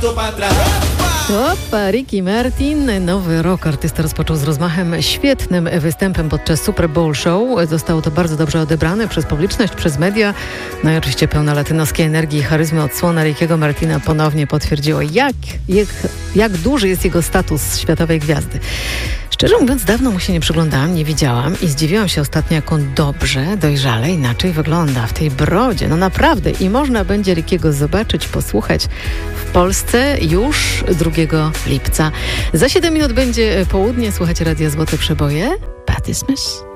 Opa, Ricky Martin, nowy rock. Artysta rozpoczął z rozmachem, świetnym występem podczas Super Bowl Show. Zostało to bardzo dobrze odebrane przez publiczność, przez media. No i oczywiście pełna latynoskiej energii i charyzmy odsłona Rickiego Martina ponownie potwierdziło, jak duży jest jego status światowej gwiazdy. Szczerze mówiąc, dawno mu się nie przyglądałam, nie widziałam i zdziwiłam się ostatnio, jak on dobrze, dojrzale, inaczej wygląda w tej brodzie. No naprawdę. I można będzie Rickiego zobaczyć, posłuchać w Polsce już 2 lipca. Za 7 minut będzie południe. Słuchajcie Radia Złote Przeboje. Patti Smith.